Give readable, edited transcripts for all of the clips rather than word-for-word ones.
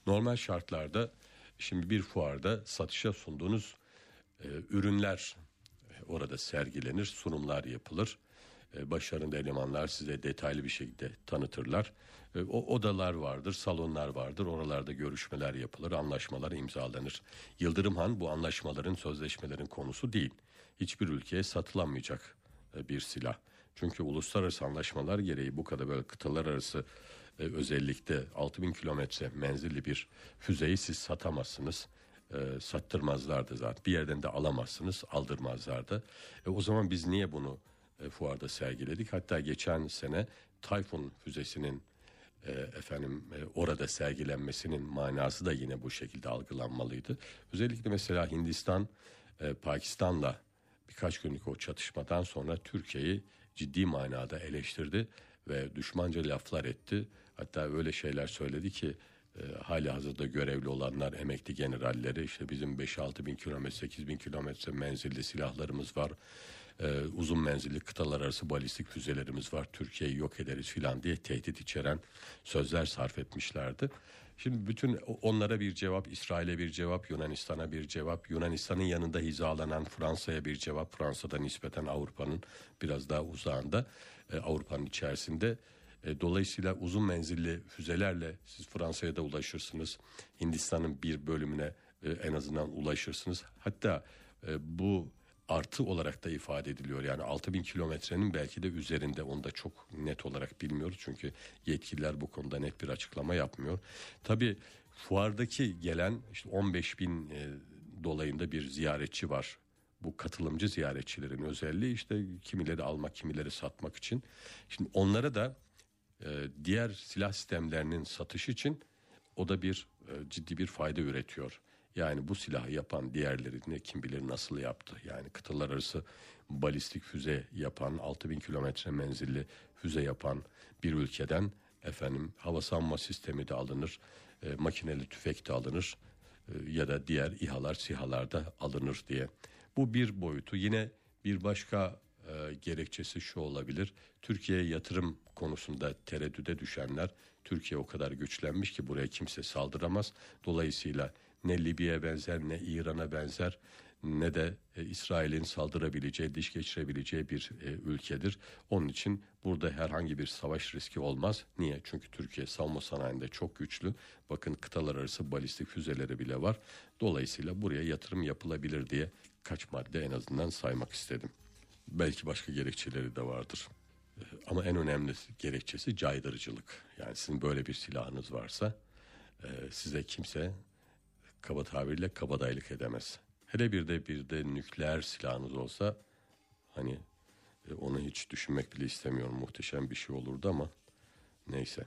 Normal şartlarda şimdi bir fuarda satışa sunduğunuz ürünler orada sergilenir, sunumlar yapılır. Başarılı elemanlar size detaylı bir şekilde tanıtırlar. O odalar vardır, salonlar vardır. Oralarda görüşmeler yapılır, anlaşmalar imzalanır. Yıldırım Han bu anlaşmaların, sözleşmelerin konusu değil. Hiçbir ülkeye satılamayacak bir silah. Çünkü uluslararası anlaşmalar gereği bu kadar böyle kıtalar arası özellikle 6000 kilometre menzilli bir füzeyi siz satamazsınız. Sattırmazlardı zaten. Bir yerden de alamazsınız, aldırmazlardı. O zaman biz niye bunu fuarda sergiledik? Hatta geçen sene Tayfun füzesinin orada sergilenmesinin manası da yine bu şekilde algılanmalıydı. Özellikle mesela Hindistan Pakistan'la birkaç günlük o çatışmadan sonra Türkiye'yi ciddi manada eleştirdi ve düşmanca laflar etti. Hatta öyle şeyler söyledi ki hali hazırda görevli olanlar, emekli generalleri, işte bizim 5-6 bin kilometre, 8 bin kilometre menzilli silahlarımız var. Uzun menzilli kıtalar arası balistik füzelerimiz var. Türkiye'yi yok ederiz filan diye tehdit içeren sözler sarf etmişlerdi. Şimdi bütün onlara bir cevap, İsrail'e bir cevap, Yunanistan'a bir cevap, Yunanistan'ın yanında hizalanan Fransa'ya bir cevap, Fransa'da nispeten Avrupa'nın biraz daha uzağında, Avrupa'nın içerisinde. Dolayısıyla uzun menzilli füzelerle siz Fransa'ya da ulaşırsınız. Hindistan'ın bir bölümüne en azından ulaşırsınız. Hatta bu artı olarak da ifade ediliyor. Yani 6000 kilometrenin belki de üzerinde, onu da çok net olarak bilmiyoruz. Çünkü yetkililer bu konuda net bir açıklama yapmıyor. Tabii fuardaki gelen işte 15 bin dolayında bir ziyaretçi var. Bu katılımcı ziyaretçilerin özelliği işte kimileri almak, kimileri satmak için. Şimdi onlara da diğer silah sistemlerinin satışı için o da bir ciddi bir fayda üretiyor. Yani bu silahı yapan diğerlerini kim bilir nasıl yaptı. Yani kıtalar arası balistik füze yapan, 6000 kilometre menzilli füze yapan bir ülkeden hava savunma sistemi de alınır, makineli tüfek de alınır ya da diğer İHA'lar, SİHA'lar da alınır diye. Bu bir boyutu. Yine bir başka gerekçesi şu olabilir. Türkiye'ye yatırım konusunda tereddüde düşenler, Türkiye o kadar güçlenmiş ki buraya kimse saldıramaz. Dolayısıyla ne Libya'ya benzer, ne İran'a benzer, ne de İsrail'in saldırabileceği, diş geçirebileceği bir ülkedir. Onun için burada herhangi bir savaş riski olmaz. Niye? Çünkü Türkiye savunma sanayinde çok güçlü. Bakın kıtalar arası balistik füzeleri bile var. Dolayısıyla buraya yatırım yapılabilir diye kaç madde en azından saymak istedim. Belki başka gerekçeleri de vardır. Ama en önemli gerekçesi caydırıcılık. Yani sizin böyle bir silahınız varsa size kimse kaba tabirle kabadayılık edemez. Hele bir de nükleer silahınız olsa hani onu hiç düşünmek bile istemiyorum. Muhteşem bir şey olurdu ama neyse.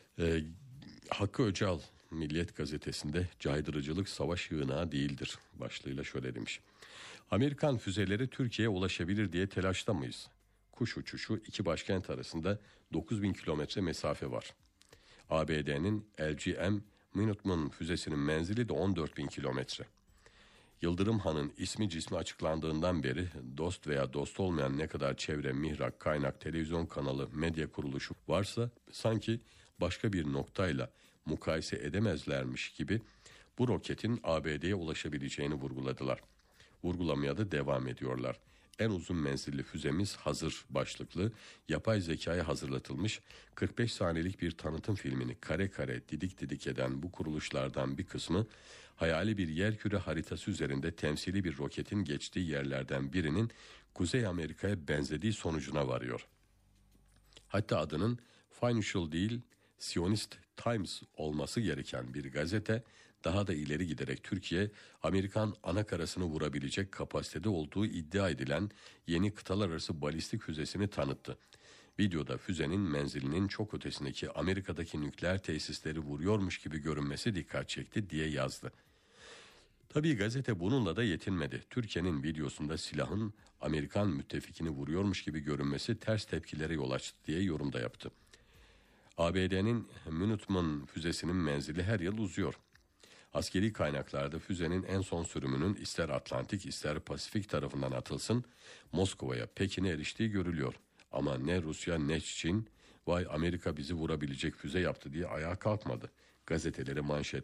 Hakkı Öcal Milliyet Gazetesi'nde caydırıcılık savaş yığınağı değildir başlığıyla şöyle demiş. Amerikan füzeleri Türkiye'ye ulaşabilir diye telaşta mıyız? Kuş uçuşu iki başkent arasında 9000 kilometre mesafe var. ABD'nin LGM Minuteman füzesinin menzili de 14.000 kilometre. Yıldırım Han'ın ismi cismi açıklandığından beri dost veya dost olmayan ne kadar çevre, mihrak, kaynak, televizyon kanalı, medya kuruluşu varsa sanki başka bir noktayla mukayese edemezlermiş gibi bu roketin ABD'ye ulaşabileceğini vurguladılar. Vurgulamaya da devam ediyorlar. En uzun menzilli füzemiz hazır başlıklı, yapay zekaya hazırlatılmış 45 saniyelik bir tanıtım filmini kare kare didik didik eden bu kuruluşlardan bir kısmı hayali bir yerküre haritası üzerinde temsili bir roketin geçtiği yerlerden birinin Kuzey Amerika'ya benzediği sonucuna varıyor. Hatta adının Financial değil, Zionist Times olması gereken bir gazete daha da ileri giderek Türkiye, Amerikan anakarasını vurabilecek kapasitede olduğu iddia edilen yeni kıtalar arası balistik füzesini tanıttı. Videoda füzenin menzilinin çok ötesindeki Amerika'daki nükleer tesisleri vuruyormuş gibi görünmesi dikkat çekti diye yazdı. Tabii gazete bununla da yetinmedi. Türkiye'nin videosunda silahın Amerikan müttefikini vuruyormuş gibi görünmesi ters tepkilere yol açtı diye yorum da yaptı. ABD'nin Minuteman füzesinin menzili her yıl uzuyor. Askeri kaynaklarda füzenin en son sürümünün ister Atlantik ister Pasifik tarafından atılsın Moskova'ya, Pekin'e eriştiği görülüyor. Ama ne Rusya ne Çin vay Amerika bizi vurabilecek füze yaptı diye ayağa kalkmadı. Gazeteleri manşet